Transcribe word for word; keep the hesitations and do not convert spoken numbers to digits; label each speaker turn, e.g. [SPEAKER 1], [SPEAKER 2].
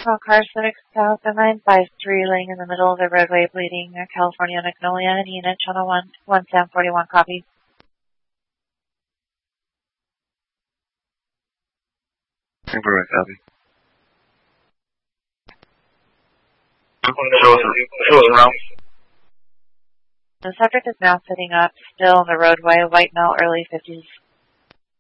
[SPEAKER 1] All car six thousand nine five three, laying in the middle of the roadway, bleeding California, Magnolia, unit channel one, one Sam forty-one, copy.
[SPEAKER 2] Improvement, copy. Show us, show us around.
[SPEAKER 1] The subject is now sitting up, still on the roadway, White Male, early fifties,